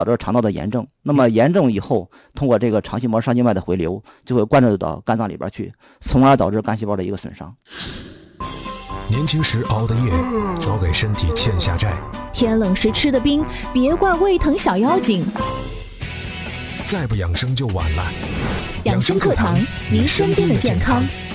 导致肠道的炎症。那么炎症以后，通过这个肠系膜上静脉的回流，就会灌注到肝脏里边去，从而导致肝细胞的一个损伤。 年轻时熬的夜，早给身体欠下债。 天冷时吃的冰，别怪胃疼小妖精。 再不养生就晚了。 养生课堂，您身边的健康。